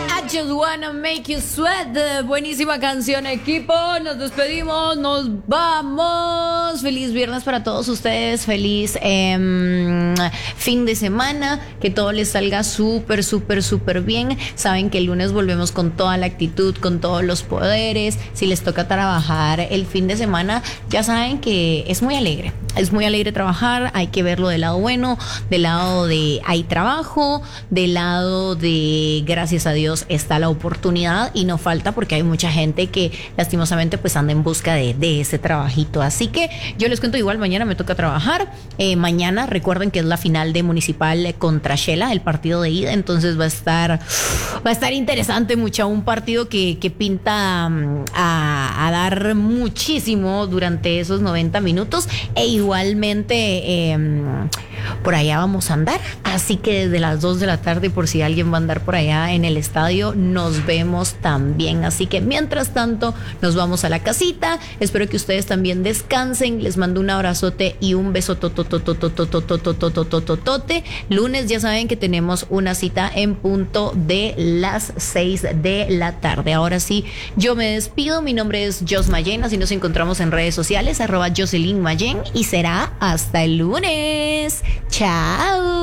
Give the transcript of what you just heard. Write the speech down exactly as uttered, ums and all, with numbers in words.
I just wanna make you sweat. Buenísima canción, equipo. Nos despedimos, nos vamos. Feliz viernes para todos ustedes. Feliz eh, fin de semana. Que todo les salga súper, súper, súper bien. Saben que el lunes volvemos con toda la actitud, con todos los poderes. Si les toca trabajar el fin de semana, ya saben que es muy alegre. Es muy alegre trabajar. Hay que verlo del lado bueno, del lado de hay trabajo, del lado de gracias a Dios está la oportunidad y no falta, porque hay mucha gente que lastimosamente pues anda en busca de, de ese trabajito. Así que yo les cuento, igual mañana me toca trabajar. Eh, mañana recuerden que es la final de Municipal contra Shela, el partido de ida, entonces va a estar va a estar interesante mucho, un partido que, que pinta um, a, a dar muchísimo durante esos noventa minutos, e igualmente eh, por allá vamos a andar, así que desde las dos de la tarde, por si alguien va a andar por allá en el estadio, nos vemos también. Así que mientras tanto nos vamos a la casita. Espero que ustedes también descansen. Les mando un abrazote y un beso tote. Lunes ya saben que tenemos una cita en punto de las seis de la tarde. Ahora sí, yo me despido. Mi nombre es Jos Mayen, así nos encontramos en redes sociales, arroba Jocelyn Mayen, y será hasta el lunes. Chao.